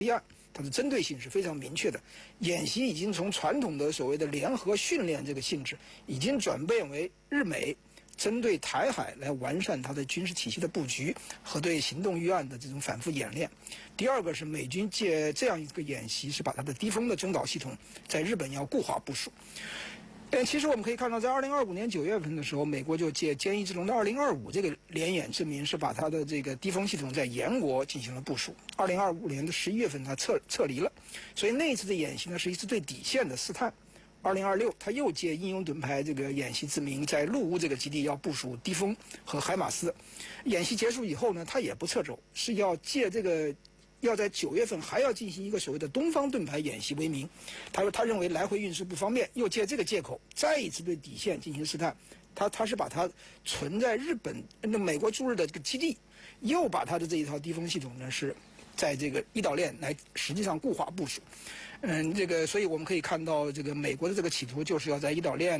备案，它的针对性是非常明确的。演习已经从传统的所谓的联合训练这个性质，已经转变为日美针对台海来完善它的军事体系的布局和对行动预案的这种反复演练。第二个是美军借这样一个演习，是把它的低空的中导系统在日本要固化部署。其实我们可以看到，在2025年9月份的时候，美国就借歼一之龙的2025这个联演证明，是把它的这个低空系统在延国进行了部署。2025年的11月份，它撤离了，所以那一次的演习呢，是一次对底线的试探。2026，他又借英勇盾牌这个演习之名，在陆乌这个基地要部署低风和海马斯。演习结束以后呢，他也不撤走，是要借这个。要在9月份还要进行一个所谓的东方盾牌演习为名，他认为来回运输不方便，又借这个借口再一次对底线进行试探。他是把它存在日本美国驻日的这个基地，又把他的这一套低风系统呢是在这个一岛链来实际上固化部署。所以我们可以看到，这个美国的这个企图就是要在一岛链